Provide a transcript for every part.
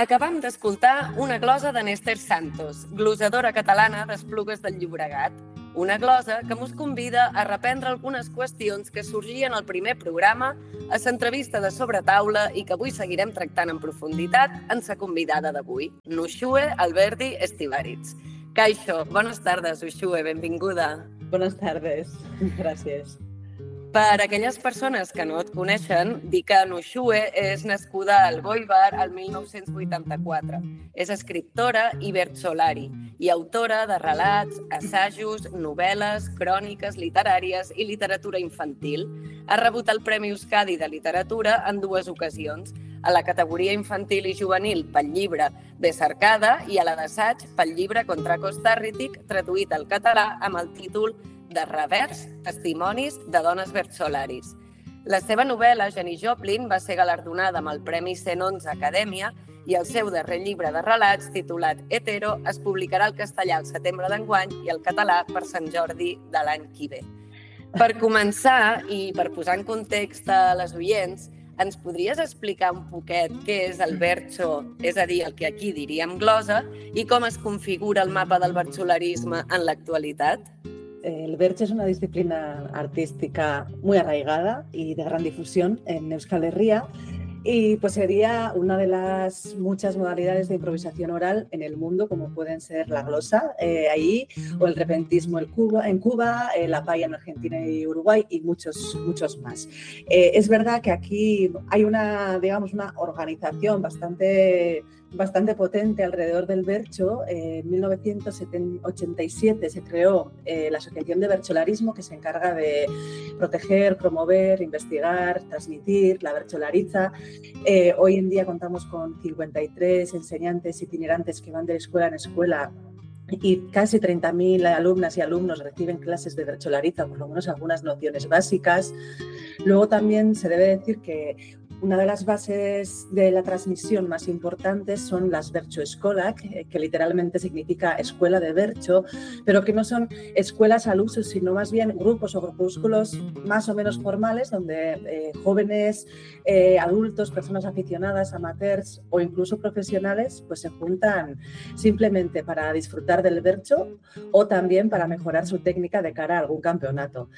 Acabam d'escoltar una glosa de Néstor Santos, glosadora catalana d'Esplugues del Llobregat. Una glosa que mos convida a reprendre algunes qüestions que sorgien al primer programa, a l'entrevista de Sobretaula i que avui seguirem tractant en profunditat en sa convidada d'avui, Nuxue Alberdi Estivaritz. Kaixo, bones tardes, Nuxue, benvinguda. Buenas tardes, gràcies. Per aquelles persones que no et coneixen, dir que Nuxue és nascuda al Goibar el 1984. És escriptora i versolari i autora de relats, assajos, novel·les, cròniques literàries i literatura infantil. Ha rebut el Premi Euskadi de Literatura en 2 ocasions, a la categoria infantil i juvenil pel llibre Besarcada i a la d'assaig pel llibre Contra Costàrritic, traduït al català amb el títol de Revers, testimonis de dones versolaris. La seva novel·la, Jenny Joplin, va ser galardonada amb el Premi 111 Acadèmia i el seu darrer llibre de relats, titulat Hetero, es publicarà al castellà al setembre d'enguany i al català per Sant Jordi de l'any que ve. Per començar, i per posar en context a les oients, ens podries explicar un poquet què és el verso, és a dir, el que aquí diríem glosa, i com es configura el mapa del versolarisme en l'actualitat? El Bertso es una disciplina artística muy arraigada y de gran difusión en Euskal Herria y pues sería una de las muchas modalidades de improvisación oral en el mundo, como pueden ser la glosa ahí, o el repentismo en Cuba, la paya en Argentina y Uruguay y muchos más. Es verdad que aquí hay una organización bastante potente alrededor del Bertso. En 1987 se creó la Asociación de Bertsolarismo, que se encarga de proteger, promover, investigar, transmitir la bertsolaritza. Hoy en día contamos con 53 enseñantes itinerantes que van de escuela en escuela y casi 30.000 alumnas y alumnos reciben clases de bertsolaritza, por lo menos algunas nociones básicas. Luego también se debe decir que una de las bases de la transmisión más importantes son las Bertsoeskolak, que literalmente significa escuela de Bertso, pero que no son escuelas al uso, sino más bien grupos o grupúsculos más o menos formales, donde jóvenes, adultos, personas aficionadas, amateurs o incluso profesionales, pues se juntan simplemente para disfrutar del Bertso o también para mejorar su técnica de cara a algún campeonato.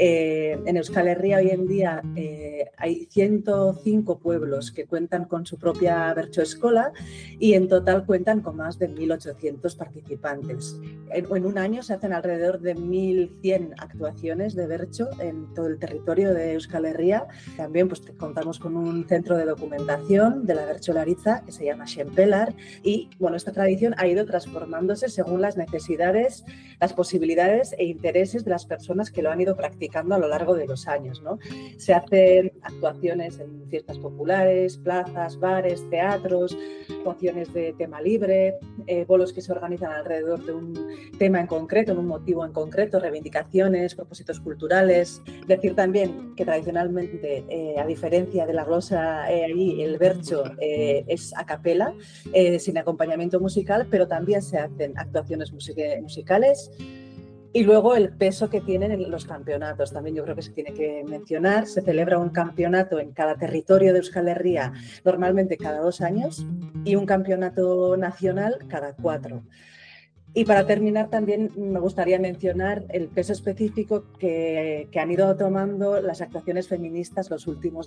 En Euskal Herria hoy en día hay 105 pueblos que cuentan con su propia Bertsoeskola y en total cuentan con más de 1.800 participantes. En un año se hacen alrededor de 1.100 actuaciones de Bertso en todo el territorio de Euskal Herria. También pues, contamos con un centro de documentación de la bertsolaritza que se llama Xempelar y bueno, esta tradición ha ido transformándose según las necesidades, las posibilidades e intereses de las personas que lo han ido practicando a lo largo de los años, ¿no? Se hacen actuaciones en fiestas populares, plazas, bares, teatros, actuaciones de tema libre, bolos que se organizan alrededor de un tema en concreto, en un motivo en concreto, reivindicaciones, propósitos culturales. Decir también que tradicionalmente, a diferencia de la glosa, allí el Bertso es a capela, sin acompañamiento musical, pero también se hacen actuaciones musicales. Y luego el peso que tienen en los campeonatos, también yo creo que se tiene que mencionar. Se celebra un campeonato en cada territorio de Euskal Herria, normalmente cada 2 años, y un campeonato nacional cada 4. Y para terminar también me gustaría mencionar el peso específico que han ido tomando las actuaciones feministas los últimos,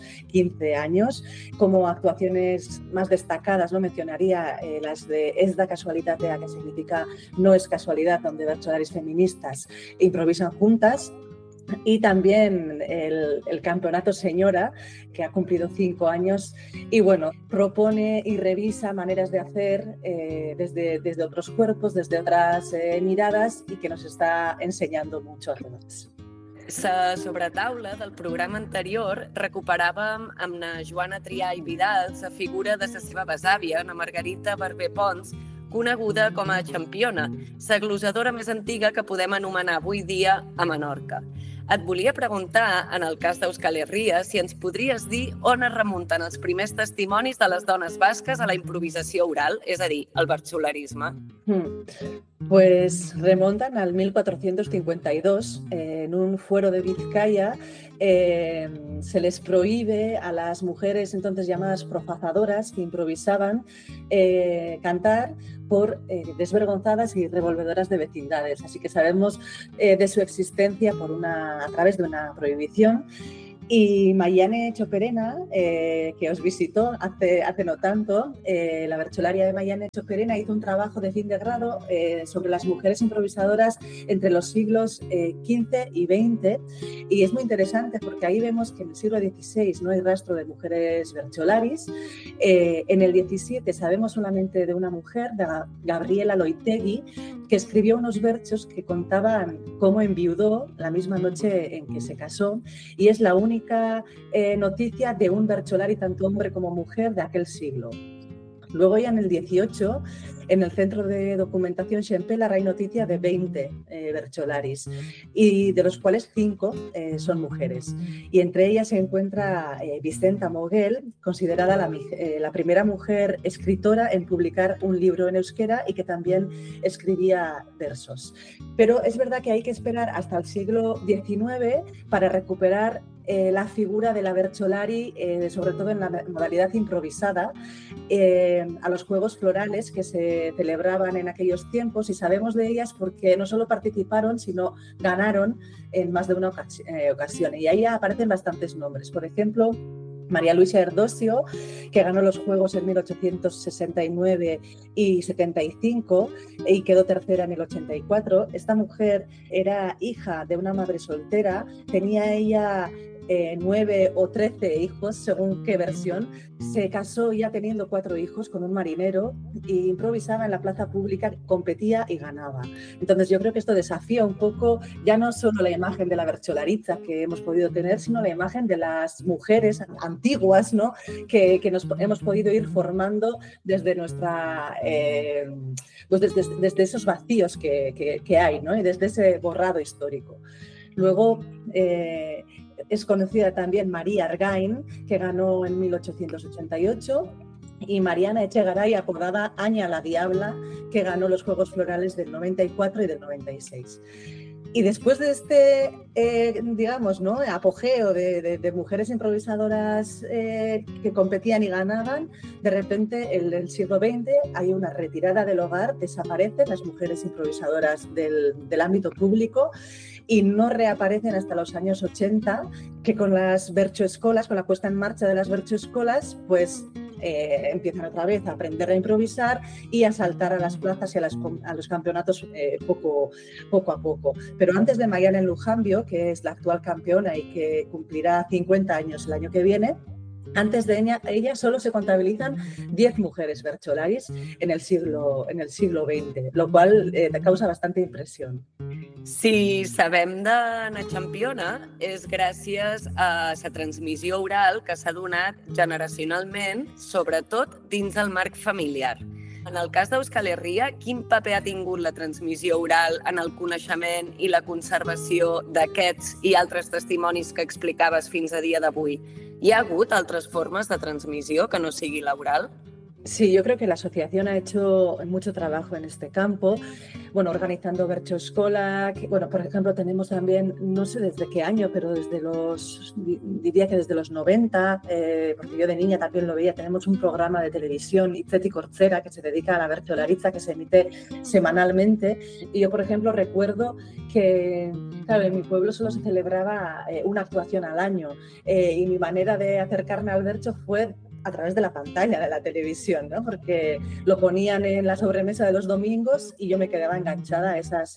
15 años. Como actuaciones más destacadas, ¿no? Mencionaría las de Ez da Kasualitatea, que significa no es casualidad, donde bertsolaris feministas improvisan juntas. Y también el Campeonato Señora, que ha cumplido 5 años y bueno, propone y revisa maneras de hacer desde otros cuerpos, desde otras miradas y que nos està ensenyando mucho a todos. La sobretaula del programa anterior recuperàvem amb na Joana Trià i Vidal la figura de la seva besàvia, na Margarita Barber Pons, coneguda com a Xampiona, la glosadora més antiga que podem anomenar avui dia a Menorca. Et volia preguntar, en el cas d'Euskal Herria, si ens podries dir on es remunten els primers testimonis de les dones basques a la improvisació oral, és a dir, el bertsolarisme. Pues remontan al 1452. En un fuero de Vizcaya se les prohíbe a las mujeres entonces llamadas profazadoras que improvisaban cantar por desvergonzadas y revolvedoras de vecindades. Así que sabemos de su existencia a través de una prohibición. Y Maiane Choperena, que os visitó hace no tanto, la Bercholaria de Maiane Choperena hizo un trabajo de fin de grado sobre las mujeres improvisadoras entre los siglos XV y XX, y es muy interesante porque ahí vemos que en el siglo XVI no hay rastro de mujeres bercholaris. En el XVII sabemos solamente de una mujer, de Gabriela Loitegui, que escribió unos versos que contaban cómo enviudó la misma noche en que se casó, y es la única noticia de un bercholari, tanto hombre como mujer, de aquel siglo. Luego ya en el 18, en el Centro de Documentación Xempelar hay noticia de 20 bercholaris, y de los cuales 5 son mujeres. Y entre ellas se encuentra Vicenta Moguel, considerada la primera mujer escritora en publicar un libro en euskera y que también escribía versos. Pero es verdad que hay que esperar hasta el siglo XIX para recuperar la figura de la bercholari, sobre todo en la modalidad improvisada, a los Juegos Florales que se celebraban en aquellos tiempos, y sabemos de ellas porque no solo participaron, sino ganaron en más de una ocasión. Y ahí aparecen bastantes nombres. Por ejemplo, María Luisa Erdosio, que ganó los Juegos en 1869 y 75 y quedó tercera en el 84. Esta mujer era hija de una madre soltera, tenía ella 9 o 13 hijos, según qué versión. Se casó ya teniendo 4 hijos con un marinero e improvisaba en la plaza pública, competía y ganaba. Entonces yo creo que esto desafía un poco ya no solo la imagen de la bercholaritza que hemos podido tener, sino la imagen de las mujeres antiguas, ¿no? que nos hemos podido ir formando desde nuestra pues desde esos vacíos que hay, ¿no? Y desde ese borrado histórico. Luego es conocida también María Argain, que ganó en 1888, y Mariana Echegaray, apodada Aña la Diabla, que ganó los Juegos Florales del 94 y del 96. Y después de este, digamos, ¿no?, apogeo de mujeres improvisadoras que competían y ganaban, de repente en el siglo XX hay una retirada del hogar, desaparecen las mujeres improvisadoras del ámbito público y no reaparecen hasta los años 80, que con las berchoescolas, con la puesta en marcha de las berchoescolas, pues empiezan otra vez a aprender a improvisar y a saltar a las plazas y a los campeonatos poco a poco. Pero antes de Maiane Lujambio, que es la actual campeona y que cumplirá 50 años el año que viene, antes de ella solo se contabilizan 10 mujeres bercholaris en el siglo XX, lo cual causa bastante impresión. Si sabem d'Anna Campiona és gràcies a la transmissió oral que s'ha donat generacionalment, sobretot dins del marc familiar. En el cas d'Euskal Herria, quin paper ha tingut la transmissió oral en el coneixement i la conservació d'aquests i altres testimonis que explicaves fins a dia d'avui? Hi ha hagut altres formes de transmissió que no sigui la oral? Sí, yo creo que la asociación ha hecho mucho trabajo en este campo, bueno, organizando berchoescola, bueno, por ejemplo, tenemos también, no sé desde qué año, pero diría que desde los 90, porque yo de niña también lo veía, tenemos un programa de televisión, Itzeti Kortzera, que se dedica a la bercholaritza, que se emite semanalmente, y yo, por ejemplo, recuerdo que, claro, en mi pueblo solo se celebraba una actuación al año, y mi manera de acercarme al bercho fue a través de la pantalla de la televisión, ¿no? Porque lo ponían en la sobremesa de los domingos y yo me quedaba enganchada a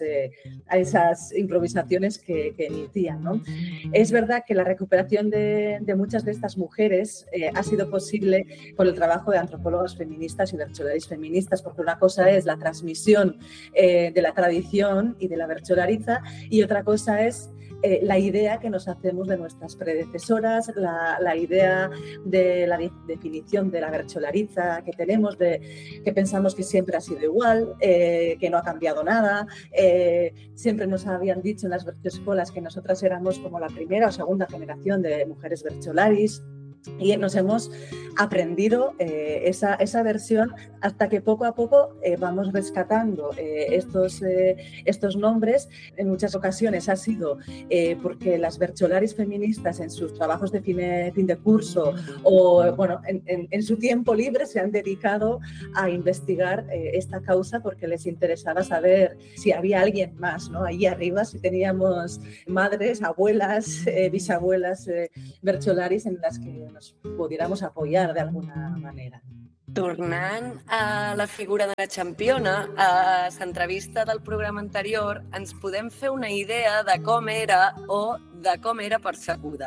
esas improvisaciones que emitían, ¿no? Es verdad que la recuperación de muchas de estas mujeres ha sido posible por el trabajo de antropólogas feministas y bercholaris feministas, porque una cosa es la transmisión de la tradición y de la bercholaritza, y otra cosa es la idea que nos hacemos de nuestras predecesoras, la idea de la definición de la bercholaritza que tenemos, que pensamos que siempre ha sido igual, que no ha cambiado nada. Siempre nos habían dicho en las berchoescolas que nosotras éramos como la primera o segunda generación de mujeres bercholaris. Y nos hemos aprendido esa versión hasta que poco a poco vamos rescatando estos nombres. En muchas ocasiones ha sido porque las bercholaris feministas en sus trabajos de fin de curso o bueno, en su tiempo libre se han dedicado a investigar esta causa porque les interesaba saber si había alguien más, ¿no? Allí arriba, si teníamos madres, abuelas, bisabuelas bercholaris en las que nos pudiéramos apoyar de alguna manera. Tornant a la figura de la Championa, a l'entrevista del programa anterior ens podem fer una idea de com era o de com era percebuda.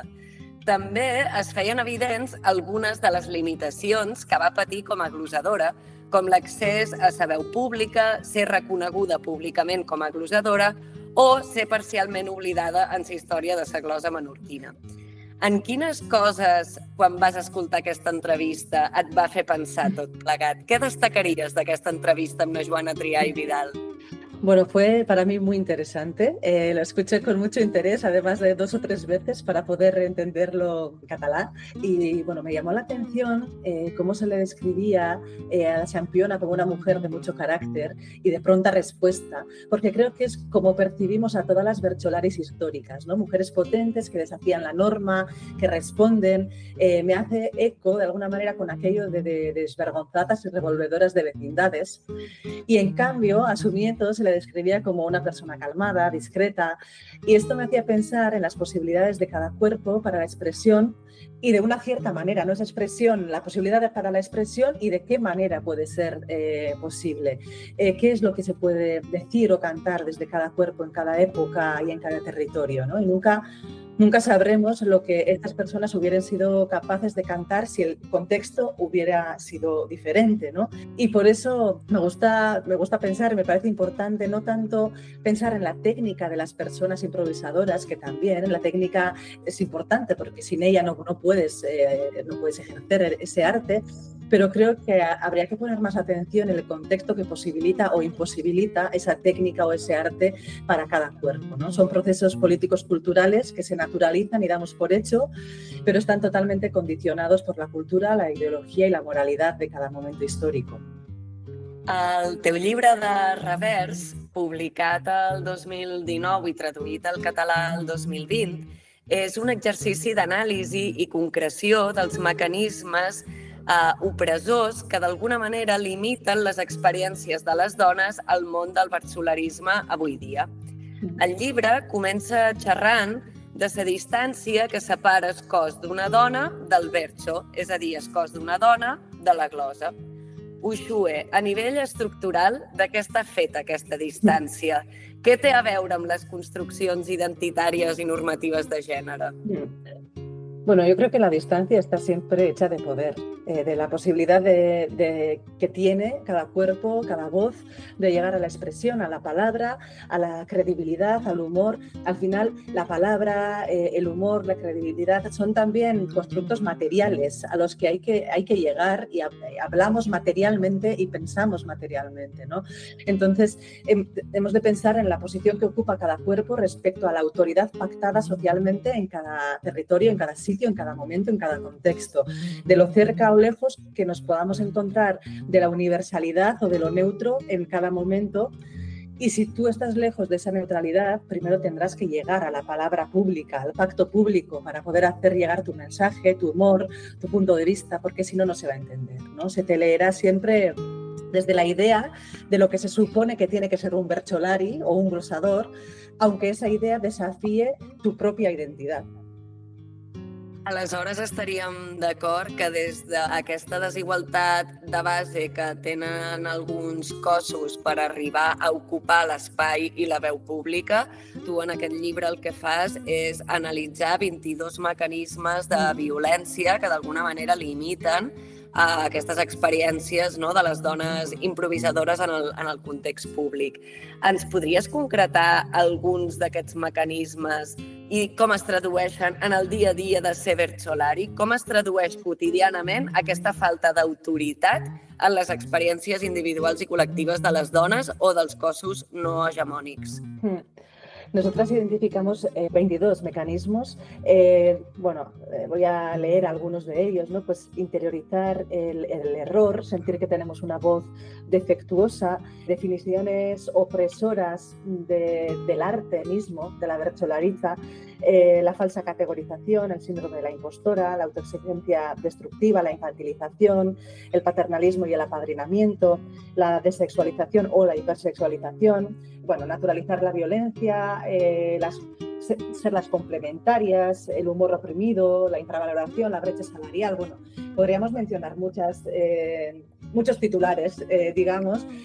També es feien evidents algunes de les limitacions que va patir com a glosadora, com l'accés a sa veu pública, ser reconeguda públicament com a glosadora o ser parcialment oblidada en sa història de sa glosa menorquina. En quines coses, quan vas escoltar aquesta entrevista, et va fer pensar tot plegat? Què destacaries d'aquesta entrevista amb la Joana Trià i Vidal? Bueno, fue para mí muy interesante. Lo escuché con mucho interés, además de 2 o 3 veces para poder entenderlo en catalán. Y bueno, me llamó la atención cómo se le describía a la Championa como una mujer de mucho carácter y de pronta respuesta, porque creo que es como percibimos a todas las bercholaris históricas, ¿no? Mujeres potentes que desafían la norma, que responden. Me hace eco de alguna manera con aquello de desvergonzadas y revolvedoras de vecindades. Y en cambio, a su nieto se le describía como una persona calmada, discreta, y esto me hacía pensar en las posibilidades de cada cuerpo para la expresión y de una cierta manera, ¿no? Esa expresión, la posibilidad para la expresión y de qué manera puede ser posible. ¿Qué es lo que se puede decir o cantar desde cada cuerpo en cada época y en cada territorio, ¿no? Y nunca sabremos lo que estas personas hubieran sido capaces de cantar si el contexto hubiera sido diferente, ¿no? Y por eso me gusta pensar, me parece importante no tanto pensar en la técnica de las personas improvisadoras, que también la técnica es importante porque sin ella no puedes ejercer ese arte, pero creo que habría que poner más atención en el contexto que posibilita o imposibilita esa técnica o ese arte para cada cuerpo, ¿no? Son procesos políticos culturales que se naturalizan y damos por hecho, pero están totalmente condicionados por la cultura, la ideología y la moralidad de cada momento històric. El teu llibre de revers, publicat el 2019 i traduït al català el 2020, és un exercici d'anàlisi i concreció dels mecanismes opressors que d'alguna manera limiten les experiències de les dones al món del bertsolarisme avui dia. El llibre comença xerrant de la distància que separa el cos d'una dona del bertso, és a dir, el cos d'una dona de la glosa. Uxue, a nivell estructural, de què està feta aquesta distància? Què té a veure amb les construccions identitàries i normatives de gènere? Bueno, yo creo que la distancia está siempre hecha de poder, de la posibilidad que tiene cada cuerpo, cada voz, de llegar a la expresión, a la palabra, a la credibilidad, al humor. Al final, la palabra, el humor, la credibilidad son también constructos materiales a los que hay que llegar y hablamos materialmente y pensamos materialmente, ¿no? Entonces, hemos de pensar en la posición que ocupa cada cuerpo respecto a la autoridad pactada socialmente en cada territorio, en cada sitio, en cada momento, en cada contexto, de lo cerca o lejos que nos podamos encontrar de la universalidad o de lo neutro en cada momento. Y si tú estás lejos de esa neutralidad, primero tendrás que llegar a la palabra pública, al pacto público, para poder hacer llegar tu mensaje, tu humor, tu punto de vista, porque si no, no se va a entender, ¿no? Se te leerá siempre desde la idea de lo que se supone que tiene que ser un bercholari o un glosador, aunque esa idea desafíe tu propia identidad. Aleshores estaríem d'acord que des d'aquesta desigualtat de base que tenen alguns cossos per arribar a ocupar l'espai i la veu pública, tu en aquest llibre el que fas és analitzar 22 mecanismes de violència que d'alguna manera limiten aquestes experiències, no, de les dones improvisadores en el context públic. Ens podries concretar alguns d'aquests mecanismes i com es tradueixen en el dia a dia de ser bertsolari? Com es tradueix quotidianament aquesta falta d'autoritat en les experiències individuals i col·lectives de les dones o dels cossos no hegemònics? Nosotras identificamos 22 mecanismos. Voy a leer algunos de ellos, ¿no? Pues interiorizar el error, sentir que tenemos una voz defectuosa, definiciones opresoras del arte mismo, de la bercholariza, la falsa categorización, el síndrome de la impostora, la autoexigencia destructiva, la infantilización, el paternalismo y el apadrinamiento, la desexualización o la hipersexualización, naturalizar la violencia, ser las complementarias, el humor oprimido, la infravaloración, la brecha salarial. Podríamos mencionar muchos titulares, digamos,